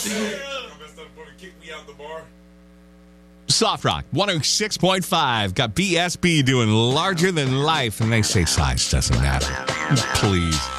Soft Rock 106.5 got BSB doing Larger Than Life, and they say size doesn't matter. Please.